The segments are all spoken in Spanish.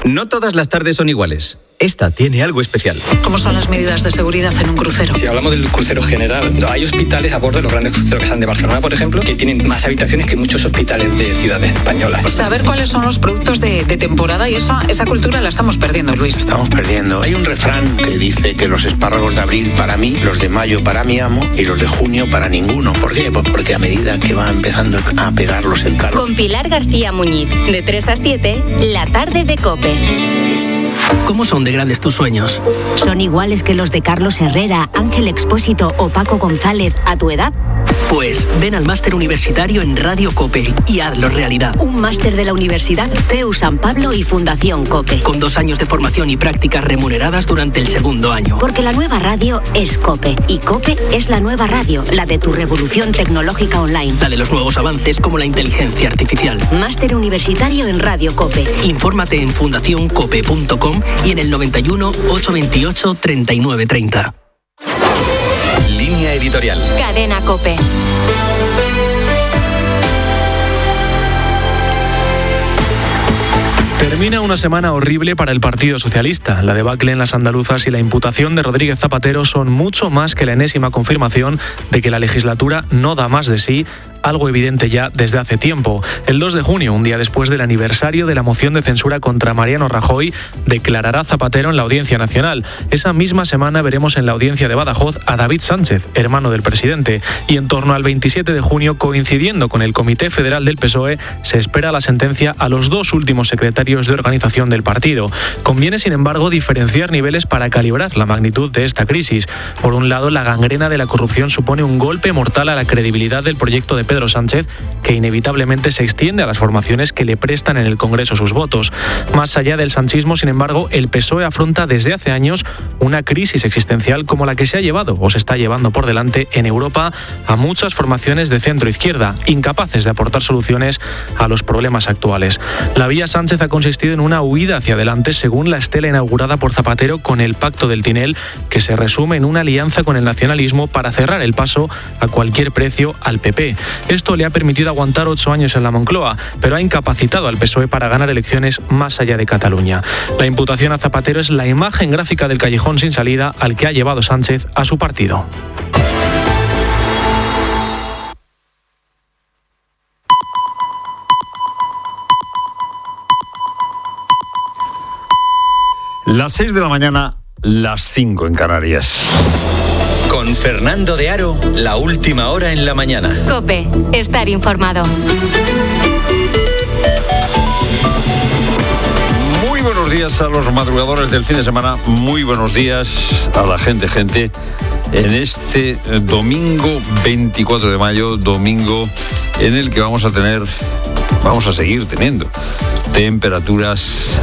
No todas las tardes son iguales. Esta tiene algo especial. ¿Cómo son las medidas de seguridad en un crucero? Si hablamos del crucero general, hay hospitales a bordo de los grandes cruceros que salen de Barcelona, por ejemplo, que tienen más habitaciones que muchos hospitales de ciudades españolas. Saber cuáles son los productos de temporada y esa cultura la estamos perdiendo, Luis. Estamos perdiendo. Hay un refrán que dice que los espárragos de abril para mí, los de mayo para mi amo y los de junio para ninguno. ¿Por qué? Pues porque a medida que va empezando a pegarlos el calor. Con Pilar García Muñiz, de 3 a 7, la tarde de COPE. ¿Cómo son de grandes tus sueños? ¿Son iguales que los de Carlos Herrera, Ángel Expósito o Paco González a tu edad? Pues ven al máster universitario en Radio COPE y hazlo realidad. Un máster de la Universidad CEU San Pablo y Fundación COPE. Con 2 años de formación y prácticas remuneradas durante el segundo año. Porque la nueva radio es COPE y COPE es la nueva radio, la de tu revolución tecnológica online. La de los nuevos avances como la inteligencia artificial. Máster universitario en Radio COPE. Infórmate en fundacioncope.com y en el 91 828 3930. Línea editorial. Cadena COPE. Termina una semana horrible para el Partido Socialista. La debacle en las andaluzas y la imputación de Rodríguez Zapatero son mucho más que la enésima confirmación de que la legislatura no da más de sí, algo evidente ya desde hace tiempo. El 2 de junio, un día después del aniversario de la moción de censura contra Mariano Rajoy, declarará Zapatero en la Audiencia Nacional. Esa misma semana veremos en la audiencia de Badajoz a David Sánchez, hermano del presidente. Y en torno al 27 de junio, coincidiendo con el Comité Federal del PSOE, se espera la sentencia a los 2 últimos secretarios de organización del partido. Conviene, sin embargo, diferenciar niveles para calibrar la magnitud de esta crisis. Por un lado, la gangrena de la corrupción supone un golpe mortal a la credibilidad del proyecto de Pedro Sánchez, que inevitablemente se extiende a las formaciones que le prestan en el Congreso sus votos. Más allá del sanchismo, sin embargo, el PSOE afronta desde hace años una crisis existencial como la que se ha llevado o se está llevando por delante en Europa a muchas formaciones de centro-izquierda, incapaces de aportar soluciones a los problemas actuales. La vía Sánchez ha consistido en una huida hacia adelante, según la estela inaugurada por Zapatero con el Pacto del Tinel, que se resume en una alianza con el nacionalismo para cerrar el paso a cualquier precio al PP. Esto le ha permitido aguantar 8 años en la Moncloa, pero ha incapacitado al PSOE para ganar elecciones más allá de Cataluña. La imputación a Zapatero es la imagen gráfica del callejón sin salida al que ha llevado Sánchez a su partido. Las 6 de la mañana, las 5 en Canarias. Con Fernando de Aro, la última hora en la mañana. COPE, estar informado. Muy buenos días a los madrugadores del fin de semana. Muy buenos días a la gente en este domingo 24 de mayo, domingo en el que vamos a seguir teniendo temperaturas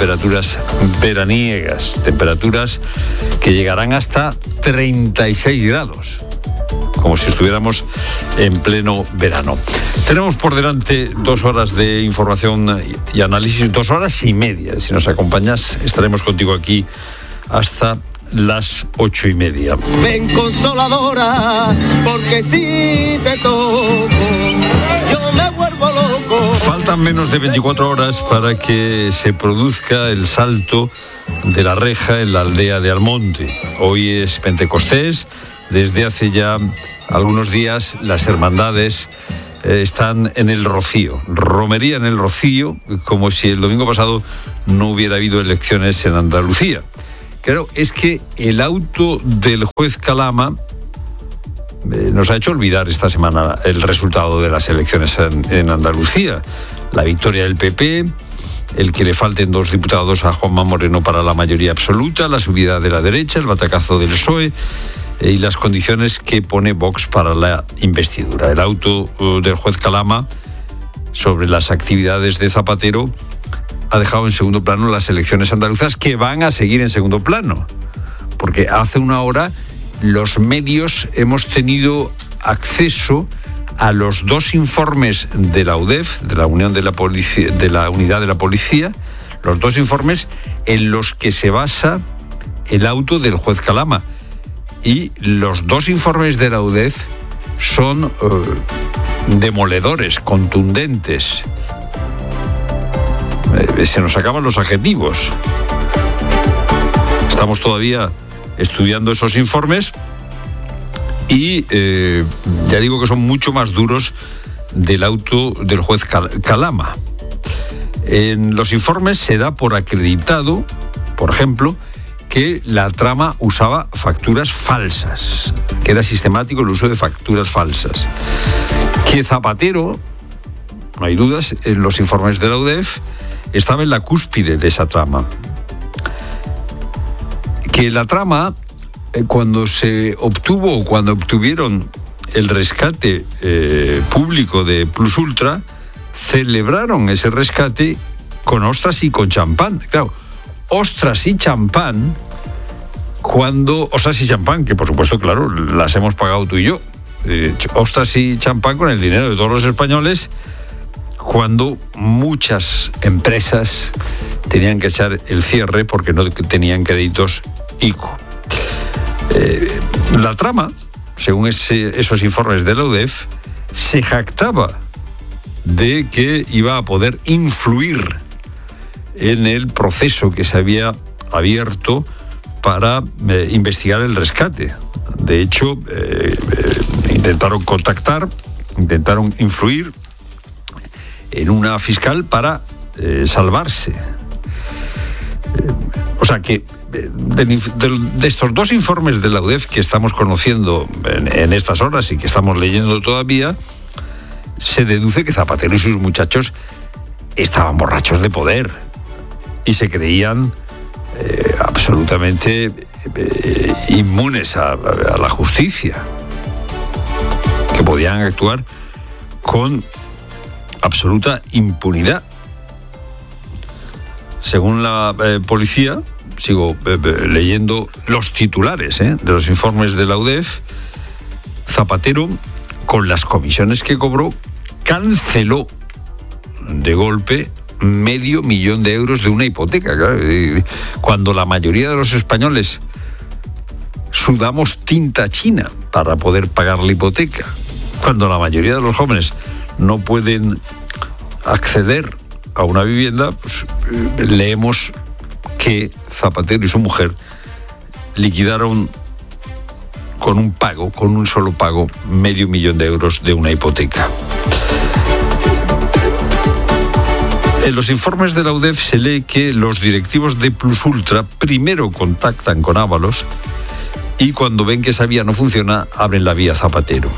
veraniegas, temperaturas que llegarán hasta 36 grados, como si estuviéramos en pleno verano. Tenemos por delante 2 horas de información y análisis, 2 horas y media. Si nos acompañas, estaremos contigo aquí hasta las 8:30. Ven consoladora, porque si te toco, yo me vuelvo loco. Faltan menos de 24 horas para que se produzca el salto de la reja en la aldea de Almonte. Hoy es Pentecostés. Desde hace ya algunos días las hermandades están en el Rocío, romería en el Rocío, como si el domingo pasado no hubiera habido elecciones en Andalucía. Claro, es que el auto del juez Calama nos ha hecho olvidar esta semana el resultado de las elecciones en Andalucía. La victoria del PP, el que le falten 2 diputados a Juanma Moreno para la mayoría absoluta, la subida de la derecha, el batacazo del PSOE y las condiciones que pone Vox para la investidura. El auto del juez Calama sobre las actividades de Zapatero ha dejado en segundo plano las elecciones andaluzas, que van a seguir en segundo plano, porque hace una hora los medios hemos tenido acceso a los 2 informes de la UDEF, de la Unión de la Policía, de la Unidad de la Policía, los 2 informes en los que se basa el auto del juez Calama. Y los 2 informes de la UDEF son demoledores, contundentes. se nos acaban los adjetivos. Estamos todavía estudiando esos informes y ya digo que son mucho más duros del auto del juez Calama. En los informes se da por acreditado, por ejemplo, que la trama usaba facturas falsas, que era sistemático el uso de facturas falsas. Que Zapatero, no hay dudas, en los informes de la UDEF, estaba en la cúspide de esa trama. Que la trama, cuando obtuvieron el rescate público de Plus Ultra, celebraron ese rescate con ostras y con champán. Claro, ostras y champán, ostras y champán, que por supuesto, claro, las hemos pagado tú y yo. Ostras y champán con el dinero de todos los españoles, cuando muchas empresas tenían que echar el cierre porque no tenían créditos ICO. La trama, según esos informes de la UDEF, se jactaba de que iba a poder influir en el proceso que se había abierto para investigar el rescate. De hecho, intentaron influir en una fiscal para salvarse. O sea que de estos dos informes de la UDEF que estamos conociendo en estas horas y que estamos leyendo todavía, se deduce que Zapatero y sus muchachos estaban borrachos de poder y se creían absolutamente inmunes a la justicia, que podían actuar con absoluta impunidad. Según la policía, sigo leyendo los titulares de los informes de la UDEF, Zapatero, con las comisiones que cobró, canceló de golpe $500,000 de euros de una hipoteca. Cuando la mayoría de los españoles sudamos tinta china para poder pagar la hipoteca, cuando la mayoría de los jóvenes no pueden acceder a una vivienda, pues leemos que Zapatero y su mujer liquidaron con un solo pago, $500,000 de euros de una hipoteca. En los informes de la UDEF se lee que los directivos de Plus Ultra primero contactan con Ábalos y cuando ven que esa vía no funciona, abren la vía Zapatero.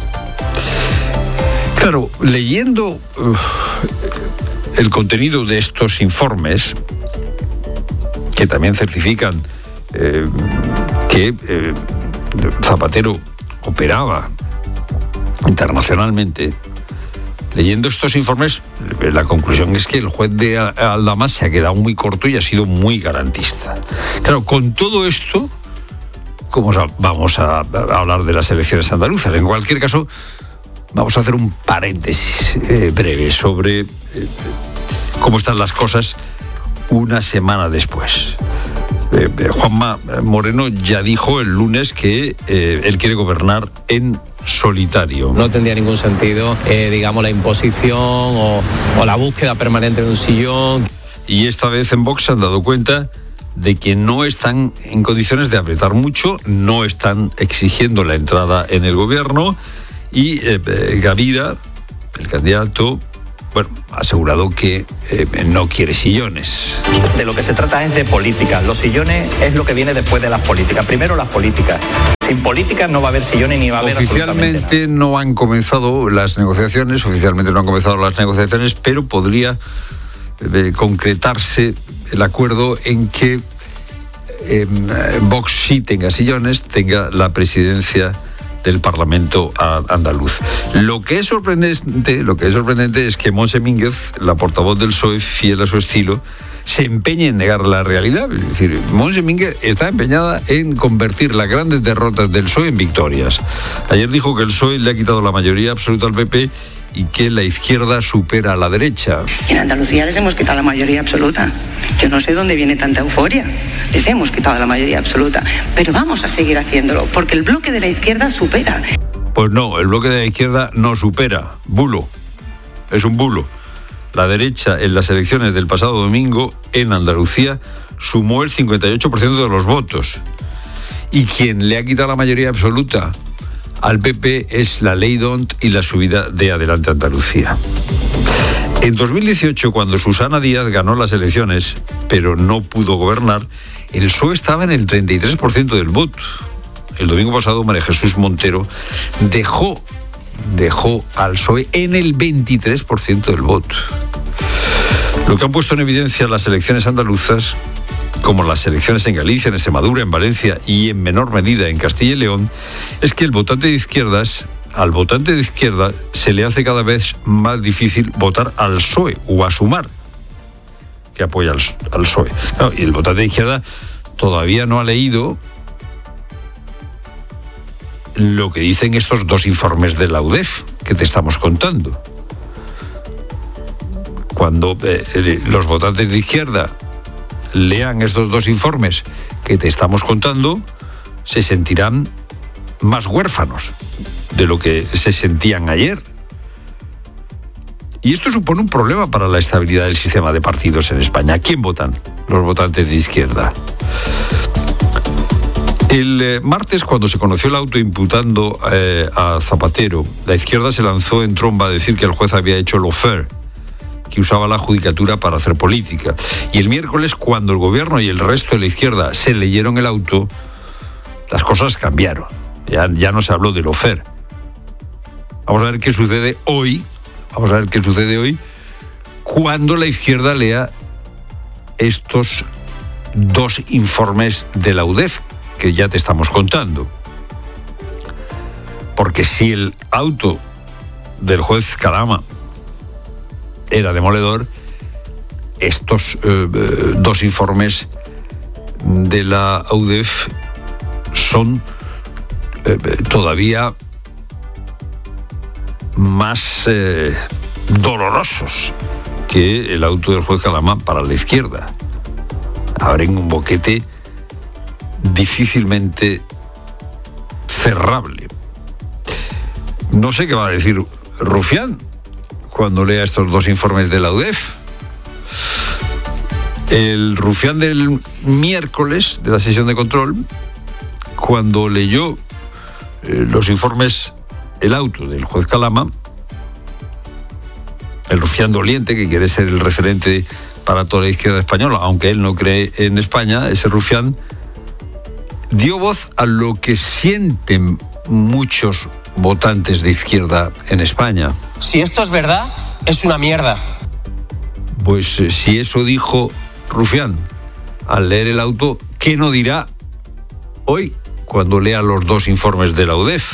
Claro, leyendo el contenido de estos informes, que también certifican que Zapatero operaba internacionalmente, leyendo estos informes, la conclusión es que el juez de Aldama se ha quedado muy corto y ha sido muy garantista. Claro, con todo esto, ¿cómo vamos a hablar de las elecciones andaluzas? En cualquier caso, vamos a hacer un paréntesis breve sobre cómo están las cosas una semana después. Juanma Moreno ya dijo el lunes que él quiere gobernar en solitario. No tendría ningún sentido, digamos, la imposición o la búsqueda permanente de un sillón. Y esta vez en Vox se han dado cuenta de que no están en condiciones de apretar mucho, no están exigiendo la entrada en el gobierno y Gavira, el candidato, ha asegurado que no quiere sillones. De lo que se trata es de política. Los sillones es lo que viene después de las políticas. Primero las políticas. Sin políticas no va a haber sillones ni va a haber Oficialmente no han comenzado las negociaciones, pero podría concretarse el acuerdo en que Vox sí tenga sillones, tenga la presidencia del Parlamento andaluz. Lo que es sorprendente es que Montse Mínguez, la portavoz del PSOE, fiel a su estilo, se empeña en negar la realidad. Es decir, Montse Mínguez está empeñada en convertir las grandes derrotas del PSOE en victorias. Ayer dijo que el PSOE le ha quitado la mayoría absoluta al PP y que la izquierda supera a la derecha. En Andalucía les hemos quitado la mayoría absoluta. Yo no sé dónde viene tanta euforia. Les hemos quitado la mayoría absoluta. Pero vamos a seguir haciéndolo, porque el bloque de la izquierda supera. Pues no, el bloque de la izquierda no supera. Bulo. Es un bulo. La derecha en las elecciones del pasado domingo en Andalucía sumó el 58% de los votos. Y quien le ha quitado la mayoría absoluta al PP es la ley DONT y la subida de Adelante Andalucía. En 2018, cuando Susana Díaz ganó las elecciones, pero no pudo gobernar, el PSOE estaba en el 33% del voto. El domingo pasado, María Jesús Montero dejó al PSOE en el 23% del voto. Lo que han puesto en evidencia las elecciones andaluzas, como las elecciones en Galicia, en Extremadura, en Valencia y en menor medida en Castilla y León, es que al votante de izquierda se le hace cada vez más difícil votar al PSOE o a Sumar, que apoya al PSOE. Claro, y el votante de izquierda todavía no ha leído lo que dicen estos dos informes de la UDEF que te estamos contando. Cuando los votantes de izquierda lean estos dos informes que te estamos contando, se sentirán más huérfanos de lo que se sentían ayer. Y esto supone un problema para la estabilidad del sistema de partidos en España. ¿A quién votan los votantes de izquierda? El martes, cuando se conoció el auto imputando a Zapatero, la izquierda se lanzó en tromba a decir que el juez había hecho lo fair, que usaba la judicatura para hacer política. Y el miércoles, cuando el gobierno y el resto de la izquierda se leyeron el auto, las cosas cambiaron. Ya no se habló de lo fair. Vamos a ver qué sucede hoy. Cuando la izquierda lea estos dos informes de la UDEF que ya te estamos contando. Porque si el auto del juez Calama era demoledor, estos dos informes de la UDEF son todavía más dolorosos que el auto del juez Calama para la izquierda. Abren un boquete difícilmente cerrable. No sé qué va a decir Rufián cuando lea estos dos informes de la UDEF. El Rufián del miércoles de la sesión de control, cuando leyó los informes, el auto del juez Calama, el Rufián doliente, que quiere ser el referente para toda la izquierda española, aunque él no cree en España, ese Rufián dio voz a lo que sienten muchos votantes de izquierda en España. Si esto es verdad, es una mierda. Pues si eso dijo Rufián al leer el auto, ¿qué no dirá hoy cuando lea los dos informes de la UDEF?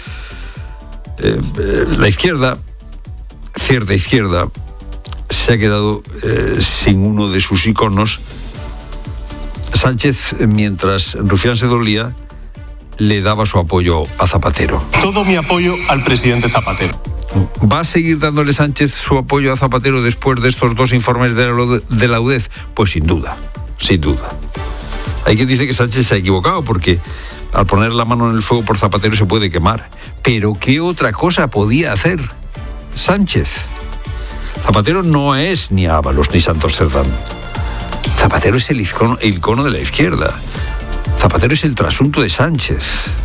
La izquierda, cierta izquierda, se ha quedado sin uno de sus iconos. Sánchez, mientras Rufián se dolía, le daba su apoyo a Zapatero. Todo mi apoyo al presidente Zapatero. ¿Va a seguir dándole Sánchez su apoyo a Zapatero después de estos dos informes de la UDEF? Pues sin duda, sin duda. Hay quien dice que Sánchez se ha equivocado porque al poner la mano en el fuego por Zapatero se puede quemar. Pero ¿qué otra cosa podía hacer Sánchez? Zapatero no es ni Ábalos ni Santos Cerdán. Zapatero es el icono de la izquierda. Zapatero es el trasunto de Sánchez.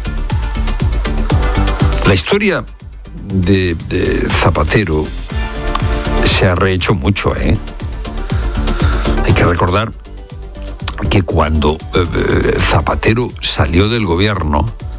La historia de Zapatero se ha rehecho mucho, ¿eh? Hay que recordar que cuando Zapatero salió del gobierno,